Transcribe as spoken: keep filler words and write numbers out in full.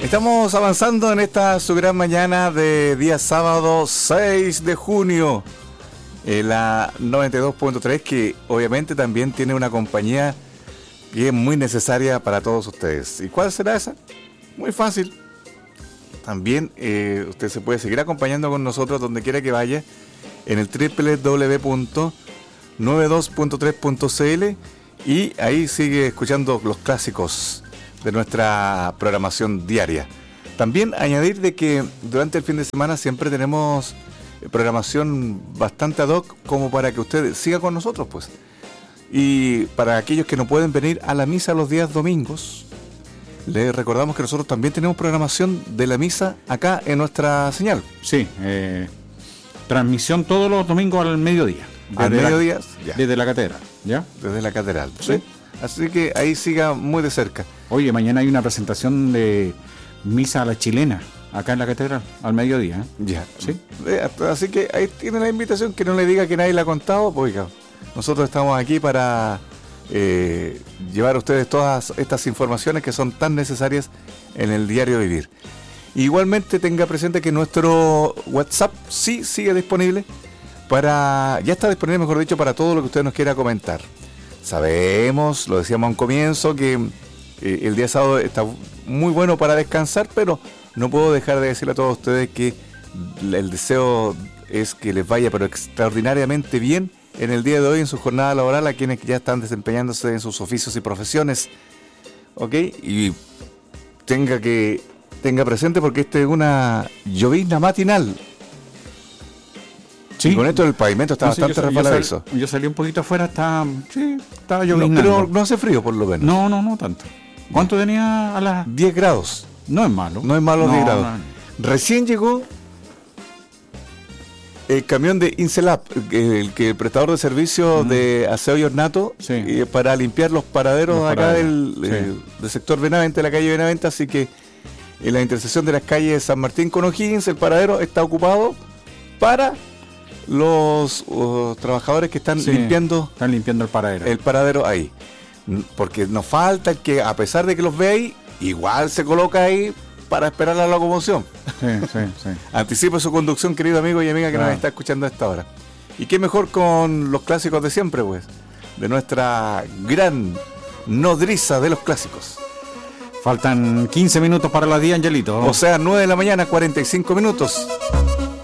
Estamos avanzando en esta su gran mañana de día sábado seis de junio. Eh, la noventa y dos punto tres, que obviamente también tiene una compañía que es muy necesaria para todos ustedes. ¿Y cuál será esa? Muy fácil. También eh, usted se puede seguir acompañando con nosotros donde quiera que vaya en el doble u doble u doble u punto noventa y dos punto tres punto c l y ahí sigue escuchando los clásicos de nuestra programación diaria. También añadir de que durante el fin de semana siempre tenemos programación bastante ad hoc como para que usted siga con nosotros, pues. Y para aquellos que no pueden venir a la misa los días domingos, les recordamos que nosotros también tenemos programación de la misa acá en nuestra señal. Sí, eh, transmisión todos los domingos al mediodía. Al mediodía, la, desde la catedral, ¿ya? Desde la catedral, ¿sí? ¿Sí? Así que ahí siga muy de cerca. Oye, mañana hay una presentación de misa a la chilena, acá en la catedral, al mediodía, ¿eh? Ya, ¿sí? Así que ahí tiene la invitación, que no le diga que nadie le ha contado, pues oiga, nosotros estamos aquí para eh, llevar a ustedes todas estas informaciones que son tan necesarias en el diario vivir. Igualmente tenga presente que nuestro WhatsApp sí sigue disponible para, ya está disponible, mejor dicho, para todo lo que usted nos quiera comentar. Sabemos, lo decíamos a un comienzo, que eh, el día sábado está muy bueno para descansar, pero no puedo dejar de decirle a todos ustedes que el deseo es que les vaya pero extraordinariamente bien en el día de hoy en su jornada laboral, a quienes ya están desempeñándose en sus oficios y profesiones, ¿ok? Y tenga que tenga presente, porque esta es una llovizna matinal. Sí. Y con esto el pavimento está no, sí, bastante resbaladizo. Yo, yo salí un poquito afuera, estaba, sí, estaba lloviznando. No, pero no hace frío por lo menos. No, no, no tanto. ¿Cuánto Bien. tenía a las diez grados? No es malo. No es malo no, diez grados. No, no. Recién llegó el camión de Incelap, el que el prestador de servicio mm. de aseo y ornato, sí. eh, para limpiar los paraderos los acá paraderos. del, sí. eh, del sector Benavente, de la calle Benavente, así que en la intersección de las calles San Martín con O'Higgins, el paradero está ocupado para los uh, trabajadores que están sí, limpiando están limpiando el paradero el paradero ahí, porque nos falta el que, a pesar de que los ve ahí, igual se coloca ahí para esperar la locomoción. Sí, sí, sí. Anticipe su conducción, querido amigo y amiga que claro. nos está escuchando a esta hora. Y qué mejor con los clásicos de siempre, pues, de nuestra gran nodriza de los clásicos. Faltan quince minutos para las diez, Angelito. O sea, nueve de la mañana, cuarenta y cinco minutos.